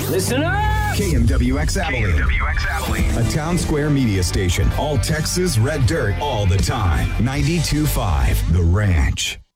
Listen up! KMWX Abilene. A town square media station. All Texas red dirt all the time. 92.5 The Ranch.